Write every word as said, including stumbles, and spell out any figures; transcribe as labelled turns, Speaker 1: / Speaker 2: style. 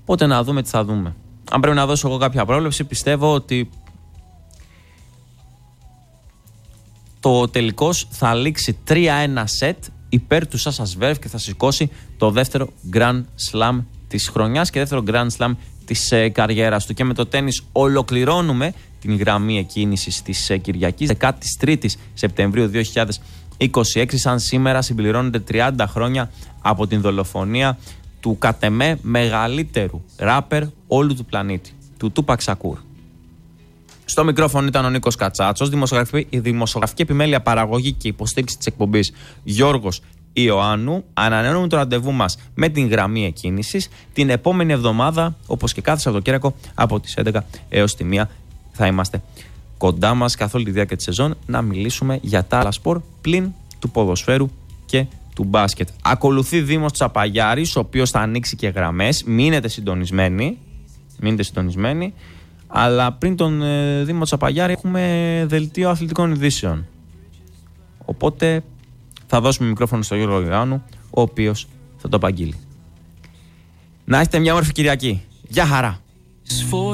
Speaker 1: Οπότε να δούμε τι θα δούμε. Αν πρέπει να δώσω εγώ κάποια πρόβλεψη, πιστεύω ότι το τελικός θα λήξει τρία ένα σετ υπέρ του Σάσα Σβέρεφ και θα σηκώσει το δεύτερο Grand Slam της χρονιάς και δεύτερο Grand Slam της ε, καριέρας του. Και με το τένις ολοκληρώνουμε την γραμμή εκκίνησης της ε, Κυριακής, δεκατρείς Σεπτεμβρίου δύο χιλιάδες είκοσι έξι, σαν σήμερα συμπληρώνονται τριάντα χρόνια από την δολοφονία του κατ' εμέ μεγαλύτερου ράπερ όλου του πλανήτη, του Τούπακ Σακούρ. Στο μικρόφωνο ήταν ο Νίκος Κατσάτσος, δημοσιογραφική, η δημοσιογραφική επιμέλεια, παραγωγή και υποστήριξη της εκπομπής Γιώργος Ιωάννου. Ανανεώνουμε το ραντεβού μας με την γραμμή εκκίνησης την επόμενη εβδομάδα, όπως και κάθε Σαββατοκύριακο, από τις έντεκα έως τη μία θα είμαστε κοντά μας καθ' όλη τη διάρκεια της σεζόν να μιλήσουμε για τα άλλα σπορ πλην του ποδοσφαίρου και του μπάσκετ. Ακολουθεί Δήμος Τσαπαγιάρης, ο οποίος θα ανοίξει και γραμμές. Μείνετε συντονισμένοι. Μείνετε συντονισμένοι. Αλλά πριν τον ε, Δήμο Τσαπαγιάρη έχουμε δελτίο αθλητικών ειδήσεων. Οπότε θα δώσουμε μικρόφωνο στον Γιώργο Ιωάννου, ο οποίος θα το απαγγείλει. Να έχετε μια όμορφη Κυριακή. Γεια χαρά!